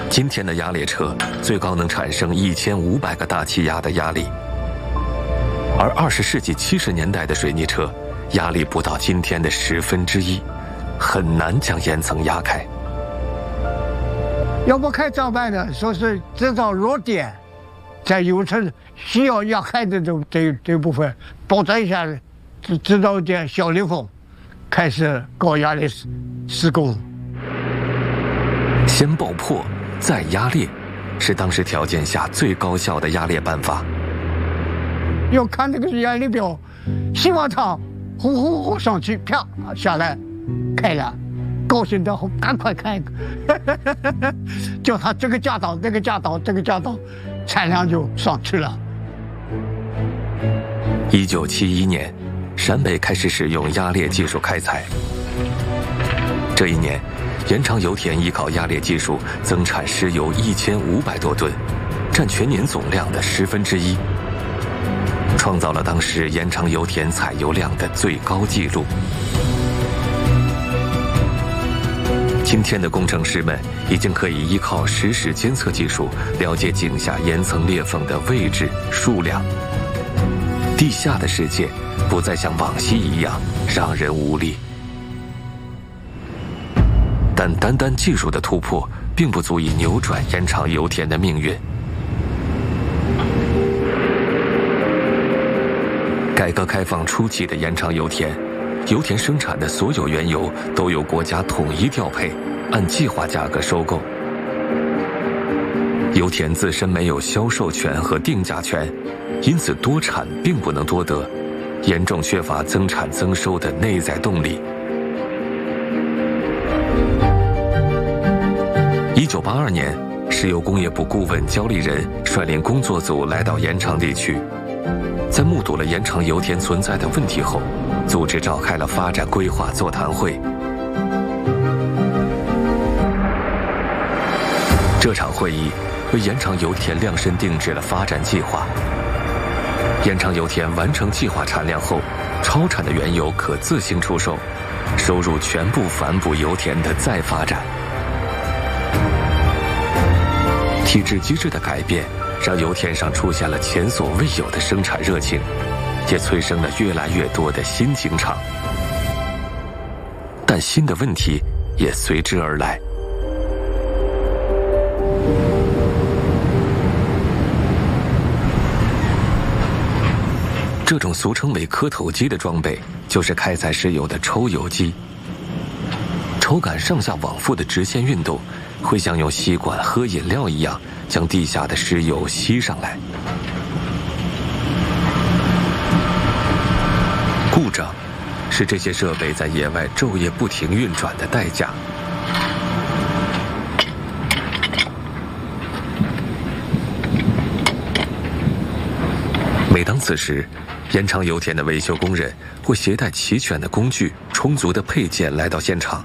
今天的压列车最高能产生1500个大气压的压力，而20世纪70年代的水泥车压力不到今天的1/10，很难将岩层压开。 要不开长板的，说是制造弱点，在油层需要压开的这部分，保证一下制造一点小裂缝，开始高压力施工。 先爆破再压裂，是当时条件下最高效的压裂办法。 要看这个压力表，希望它呼呼呼上去，啪下来，开了，高兴的赶快开，叫它这个架道，那个架道，这个架道，产量就上去了。 1971年，陕北开始使用压裂技术开采。这一年，延长油田依靠压裂技术增产石油1500多吨，占全年总量的1/10，创造了当时延长油田采油量的最高纪录。今天的工程师们已经可以依靠实时监测技术了解井下岩层裂缝的位置、数量。地下的世界不再像往昔一样让人无力。但单单技术的突破并不足以扭转延长油田的命运。改革开放初期的延长油田，油田生产的所有原油都由国家统一调配，按计划价格收购。油田自身没有销售权和定价权，因此多产并不能多得，严重缺乏增产增收的内在动力。1982年，石油工业部顾问焦立仁率领工作组来到延长地区，在目睹了延长油田存在的问题后，组织召开了发展规划座谈会。这场会议为延长油田量身定制了发展计划。延长油田完成计划产量后，超产的原油可自行出售，收入全部反哺油田的再发展。体制机制的改变，让油田上出现了前所未有的生产热情，也催生了越来越多的新井厂。但新的问题也随之而来。这种俗称为磕头机的装备，就是开采石油的抽油机。抽杆上下往复的直线运动，会像用吸管喝饮料一样，将地下的石油吸上来。故障是这些设备在野外昼夜不停运转的代价。每当此时，延长油田的维修工人会携带齐全的工具、充足的配件来到现场，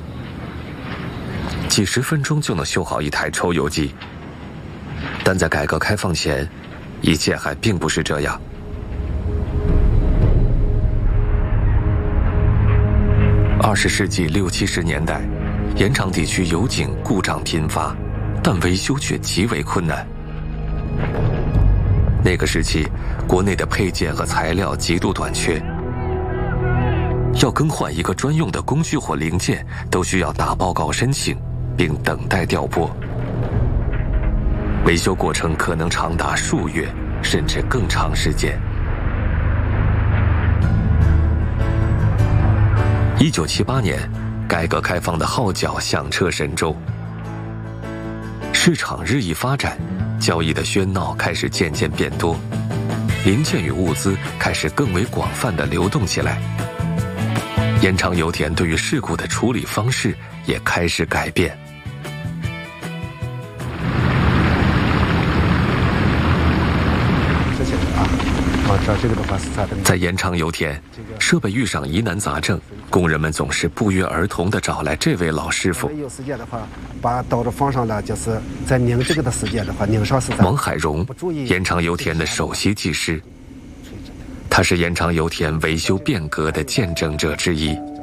几十分钟就能修好一台抽油机。但在改革开放前，一切还并不是这样。20世纪60、70年代，延长地区油井故障频发，但维修却极为困难。那个时期，国内的配件和材料极度短缺，要更换一个专用的工具或零件，都需要打报告申请，并等待调拨。维修过程可能长达数月，甚至更长时间。1978年，改革开放的号角响彻神州，市场日益发展，交易的喧闹开始渐渐变多，零件与物资开始更为广泛地流动起来。延长油田对于事故的处理方式也开始改变。在延长油田，设备遇上疑难杂症，工人们总是不约而同地找来这位老师傅。 有时间的话，把刀子放上了，就是在拧这个的时间的话，拧上是。 王海荣，延长油田的首席技师，他是延长油田维修变革的见证者之一。